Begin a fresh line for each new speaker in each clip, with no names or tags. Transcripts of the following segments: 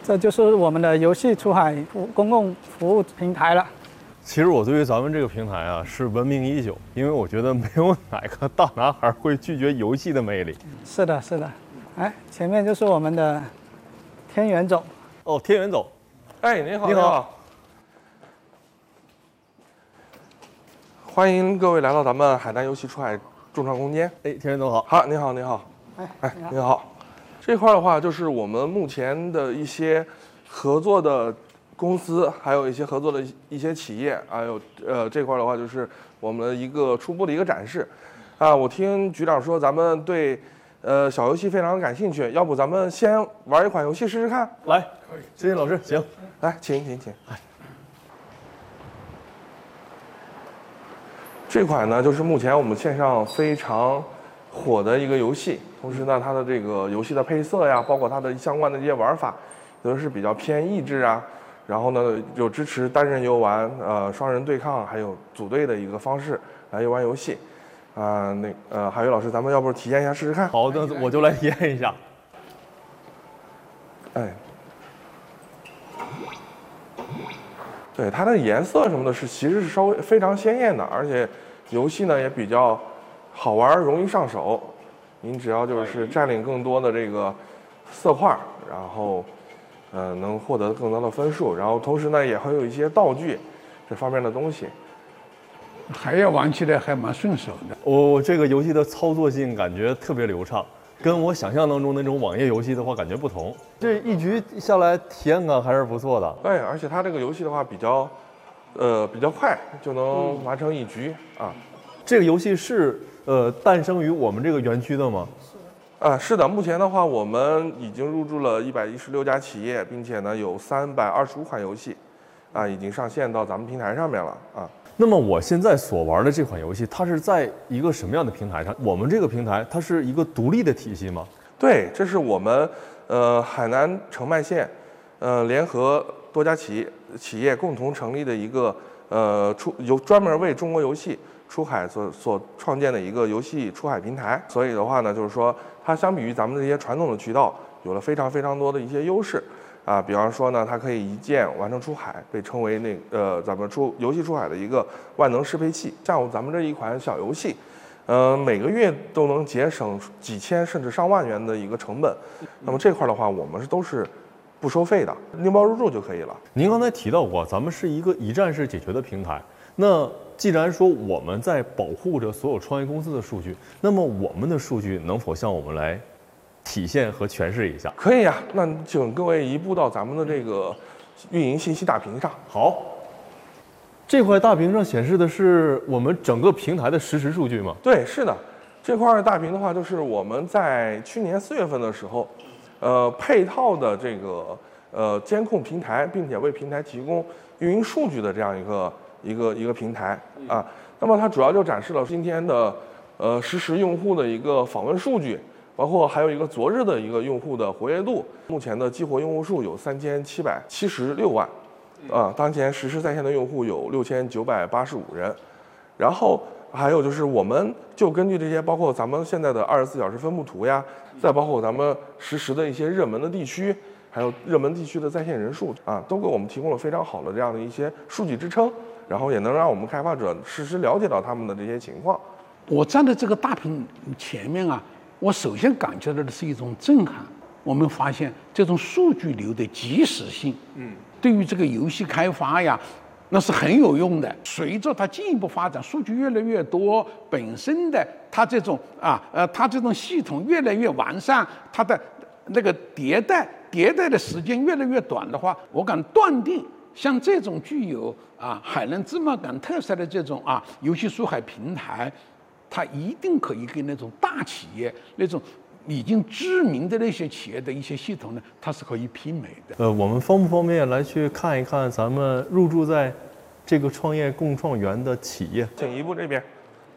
这就是我们的游戏出海公共服务平台了。
其实我对于咱们这个平台啊是闻名已久，因为我觉得没有哪个大男孩会拒绝游戏的魅力。
是的，是的。哎，前面就是我们的天元总。
哦，天元总。
哎，您好，
你好。
欢迎各位来到咱们海南游戏出海众创空间。
哎，天元总好。
好，您好，您好。哎，您好。这块的话，就是我们目前的一些合作的公司，还有一些合作的一些企业，还有这块的话，就是我们一个初步的一个展示。啊，我听局长说咱们对小游戏非常感兴趣，要不咱们先玩一款游戏试试看？
来，可以。谢谢老师，行。
来，请。哎。这款呢，就是目前我们线上非常火的一个游戏，同时呢，它的这个游戏的配色呀，包括它的相关的一些玩法，都是比较偏益智啊。然后呢，有支持单人游玩、双人对抗，还有组队的一个方式来游玩游戏。海宇老师，咱们要不体验一下试试看？
好的，我就来体验一下。
哎，对，它的颜色什么的其实是稍微非常鲜艳的，而且游戏呢也比较好玩，容易上手。您只要就是占领更多的这个色块，然后能获得更多的分数，然后同时呢也会有一些道具这方面的东西。
还要玩起来还蛮顺手的。
我这个游戏的操作性感觉特别流畅，跟我想象当中那种网页游戏的话感觉不同。这一局下来体验感还是不错的。
对，而且它这个游戏的话比较快，就能完成一局啊。
这个游戏是诞生于我们这个园区的吗？
是的，目前的话我们已经入驻了116家企业，并且呢有325款游戏已经上线到咱们平台上面了啊。
那么我现在所玩的这款游戏，它是在一个什么样的平台上？我们这个平台它是一个独立的体系吗？
对，这是我们海南澄迈县联合多家企业共同成立的一个专门为中国游戏出海所创建的一个游戏出海平台。所以的话呢，就是说它相比于咱们这些传统的渠道，有了非常非常多的一些优势。比方说呢，它可以一键完成出海，被称为咱们游戏出海的一个万能适配器。像咱们这一款小游戏，每个月都能节省几千甚至上万元的一个成本。那么这块的话，我们都是不收费的，拎包入住就可以了。
您刚才提到过，咱们是一个一站式解决的平台。那既然说我们在保护着所有创业公司的数据，那么我们的数据能否向我们来体现和诠释一下？
可以呀，那请各位移步到咱们的这个运营信息大屏上。
好，这块大屏上显示的是我们整个平台的实时数据吗？
对，是的，这块大屏的话，就是我们在去年4月份的时候，配套的这个监控平台，并且为平台提供运营数据的这样一个平台啊。那么它主要就展示了今天的实时用户的一个访问数据。包括还有一个昨日的一个用户的活跃度，目前的激活用户数有3776万，当前实时在线的用户有6985人，然后还有就是我们就根据这些，包括咱们现在的24小时分布图呀，再包括咱们实时的一些热门的地区，还有热门地区的在线人数都给我们提供了非常好的这样的一些数据支撑，然后也能让我们开发者实时了解到他们的这些情况。
我站在这个大屏前面我首先感觉到的是一种震撼。我们发现这种数据流的及时性，对于这个游戏开发呀，那是很有用的。随着它进一步发展，数据越来越多，本身的它这种它这种系统越来越完善，它的那个迭代的时间越来越短的话，我敢断定，像这种具有海南芝麻港特色的这种游戏出海平台。它一定可以跟那种大企业、那种已经知名的那些企业的一些系统呢，它是可以媲美的。
我们方不方便来去看一看咱们入驻在这个创业共创园的企业？
请移步这边。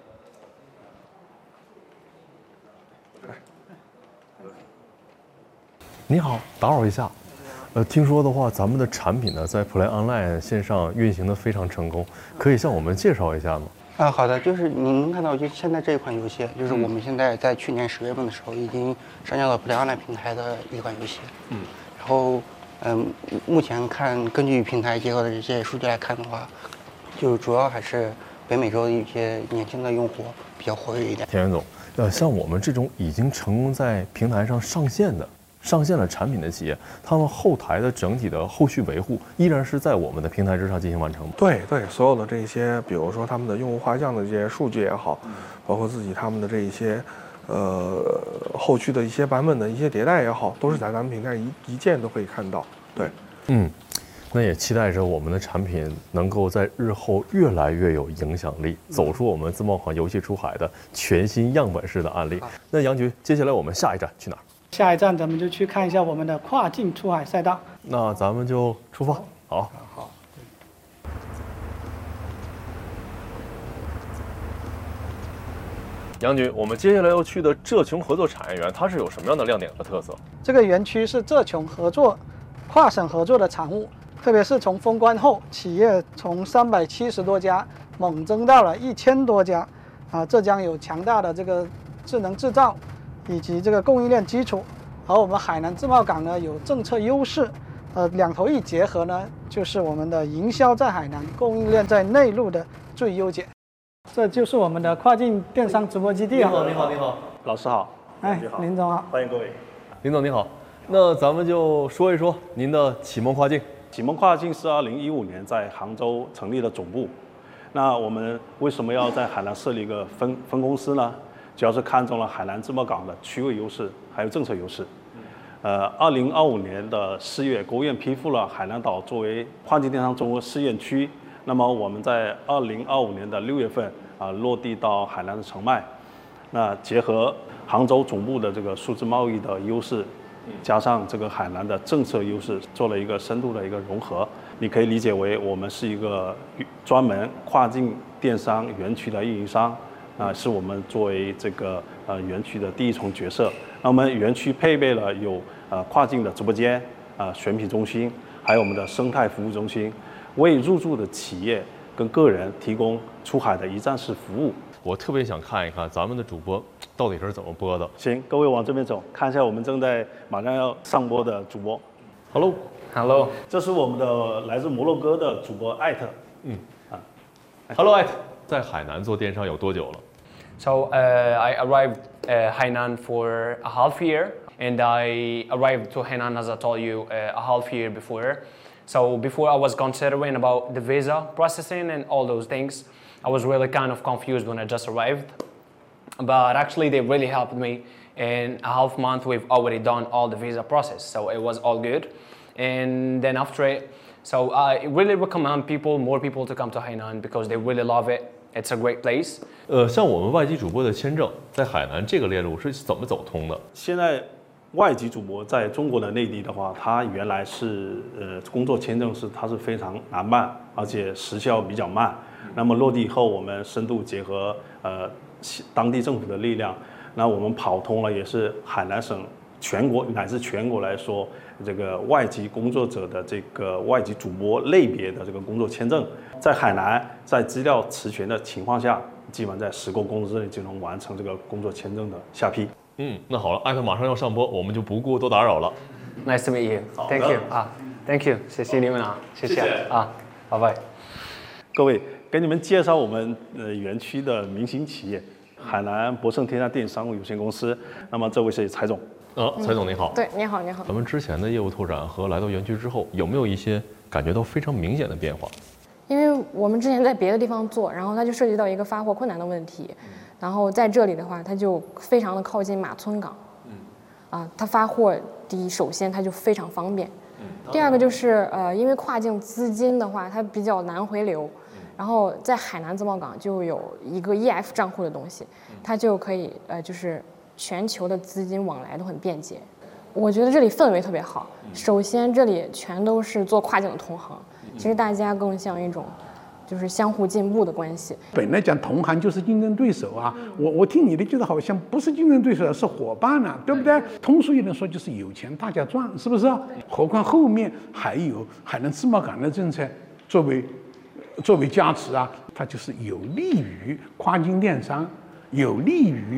你好，打扰一下。听说的话，咱们的产品呢在 Play Online 线上运行的非常成功，可以向我们介绍一下吗？
好的，就是您能看到，就现在这一款游戏，就是我们现在在去年10月份的时候已经上架到 Play Online 平台的一款游戏。然后目前根据平台结合的这些数据来看的话，就主要还是北美洲的一些年轻的用户比较活跃一点。
田源总，像我们这种已经成功在平台上上线了产品的企业，他们后台的整体的后续维护依然是在我们的平台之上进行完成吗？
对，所有的这些，比如说他们的用户画像的这些数据也好，包括他们的这一些，后续的一些版本的一些迭代也好，都是在咱们平台一键都可以看到。对，
那也期待着我们的产品能够在日后越来越有影响力，走出我们自贸港游戏出海的全新样本式的案例。那杨局，接下来我们下一站去哪儿？
下一站咱们就去看一下我们的跨境出海赛道。
那咱们就出发。好。杨局，我们接下来要去的浙琼合作产业园，它是有什么样的亮点和特色？
这个园区是浙琼合作跨省合作的产物，特别是从封关后，企业从370多家猛增到了1000多家，浙江有强大的这个智能制造以及这个供应链基础，而我们海南自贸港呢有政策优势，两头一结合呢，就是我们的营销在海南，供应链在内陆的最优解。这就是我们的跨境电商直播基地。
你好，
老师好。
林总好，
欢迎各位。
林总你好，那咱们就说一说您的启蒙跨境。
启蒙跨境是2015年在杭州成立的总部。那我们为什么要在海南设立一个分公司呢？主要是看中了海南自贸港的区位优势，还有政策优势。2025年的4月，国务院批复了海南岛作为跨境电商综合试验区。那么我们在2025年的6月份落地到海南的澄迈。那结合杭州总部的这个数字贸易的优势，加上这个海南的政策优势，做了一个深度的一个融合。你可以理解为我们是一个专门跨境电商园区的运营商，是我们作为这个园区的第一重角色。那我们园区配备了有跨境的直播间、选品中心，还有我们的生态服务中心，为入驻的企业跟个人提供出海的一站式服务。
我特别想看一看咱们的主播到底是怎么播的。
行，各位往这边走，看一下我们马上要上播的主播。
Hello，
这是我们的来自摩洛哥的主播艾特。
Hello， 艾特，在海南做电商有多久了？
So I arrived Hainan for a half year, and I arrived to Hainan as I told you a half year before. So before I was considering about the visa processing and all those things. I was really kind of confused when I just arrived, but actually they really helped me. In a half month, we've already done all the visa process, so it was all good. And then after it, so I really recommend more people to come to Hainan because they really love it. It's a great place.
像我们外籍主播的签证在海南这个链路是怎么走通的？
现在外籍主播在中国的内地的话，他原来是工作签证它是非常难办，而且时效比较慢。那么落地以后，我们深度结合当地政府的力量，那我们跑通了，也是海南省全国乃至全国来说，这个外籍工作者的这个外籍主播类别的这个工作签证，在海南在资料齐全的情况下，基本上在10个工作日内就能完成这个工作签证的下批。
那好了，艾特马上要上播，我们就不过多打扰了。
Nice to meet you. Thank you. Thank you. 谢谢你们啊，谢谢啊，拜拜。
各位，给你们介绍我们园区的明星企业海南博盛天下电商有限公司。那么这位是蔡总。
蔡总你好。
对，你好。
咱们之前的业务拓展和来到园区之后，有没有一些感觉到非常明显的变化？
因为我们之前在别的地方做，然后它就涉及到一个发货困难的问题，然后在这里的话，它就非常的靠近马村港，它发货首先它就非常方便，第二个就是因为跨境资金的话，它比较难回流，然后在海南自贸港就有一个 EF 账户的东西，它就可以就是全球的资金往来都很便捷。我觉得这里氛围特别好，首先这里全都是做跨境的同行，其实大家更像一种就是相互进步的关系。
本来讲同行就是竞争对手啊，我听你的觉得好像不是竞争对手，是伙伴啊，对不对？通俗一点说就是有钱大家赚，是不是？何况后面还有海南自贸港的政策作为加持啊，它就是有利于跨境电商，有利于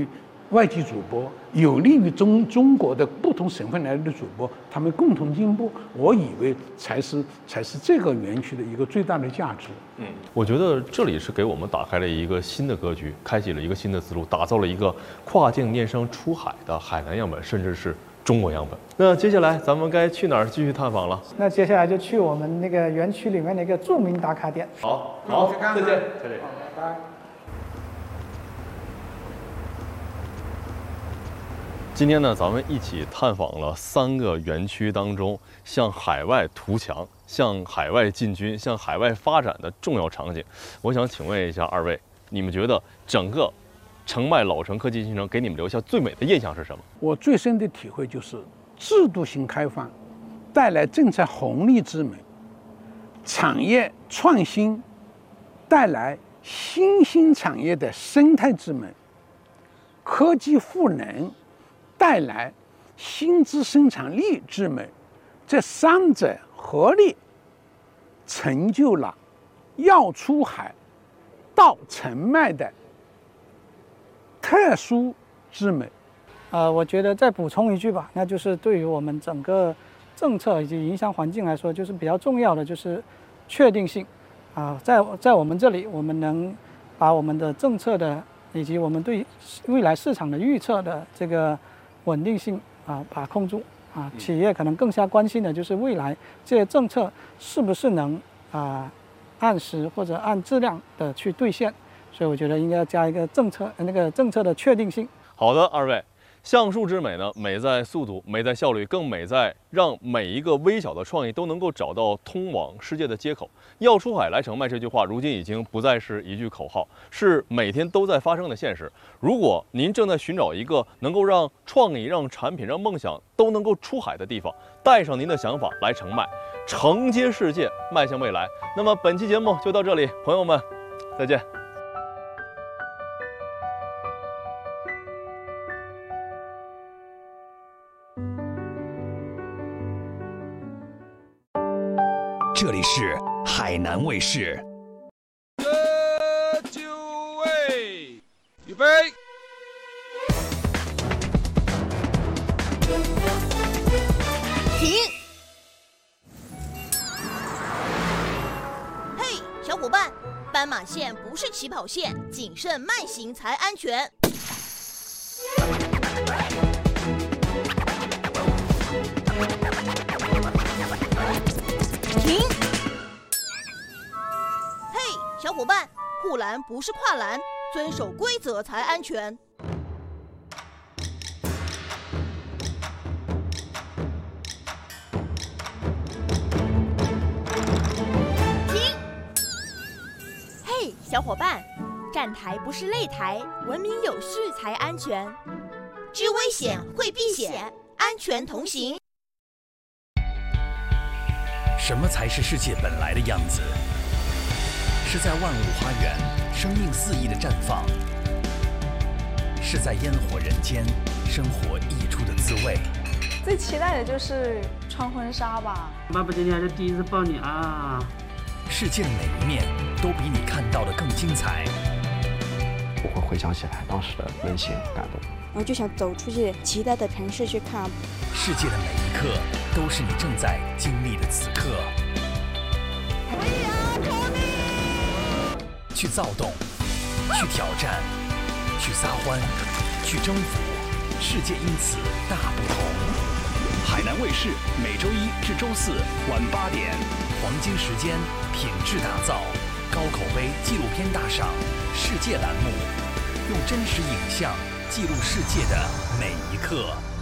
外籍主播，有利于中国的不同省份来的主播，他们共同进步。我以为才是这个园区的一个最大的价值。
我觉得这里是给我们打开了一个新的格局，开启了一个新的思路，打造了一个跨境电商出海的海南样本，甚至是中国样本。那接下来咱们该去哪儿继续探访了？
那接下来就去我们那个园区里面的一个著名打卡点。
好，再见，再见。
拜拜。
今天呢，咱们一起探访了3个园区当中向海外图强、向海外进军、向海外发展的重要场景。我想请问一下2位，你们觉得整个澄迈老城科技新城给你们留下最美的印象是什么？
我最深的体会就是制度性开放带来政策红利之美，产业创新带来新兴产业的生态之美，科技赋能带来新质生产力之美，这3者合力成就了要出海到澄迈的特殊之美。
我觉得再补充一句吧，那就是对于我们整个政策以及营商环境来说，就是比较重要的就是确定性。在我们这里，我们能把我们的政策的以及我们对未来市场的预测的这个稳定性把控住。企业可能更加关心的就是未来这些政策是不是能按时或者按质量的去兑现。所以我觉得应该加一个政策的确定性。
好的，2位，橡树之美呢，美在速度，美在效率，更美在让每一个微小的创意都能够找到通往世界的接口。要出海来澄迈这句话，如今已经不再是一句口号，是每天都在发生的现实。如果您正在寻找一个能够让创意、让产品、让梦想都能够出海的地方，带上您的想法来澄迈，承接世界，迈向未来。那么本期节目就到这里，朋友们，再见。
这里是海南卫视。
就位，预备。
停！嘿，小伙伴，斑马线不是起跑线，谨慎慢行才安全。停！嘿，小伙伴，护栏不是跨栏，遵守规则才安全。停！嘿，小伙伴，站台不是擂台，文明有序才安全。知危险，会避险，安全同行。
什么才是世界本来的样子？是在万物花园生命肆意的绽放，是在烟火人间生活溢出的滋味。
最期待的就是穿婚纱吧。
爸爸今天还是第一次抱你啊！
世界的每一面都比你看到的更精彩。
我会回想起来当时的温馨感动。
然后就想走出去其他的城市去看。
世界的每一刻都是你正在经历的此刻。去躁动，去挑战，去撒欢，去征服，世界因此大不同。海南卫视每周1至周4晚8点，黄金时间，品质打造，高口碑纪录片大赏世界栏目，用真实影像记录世界的每一刻。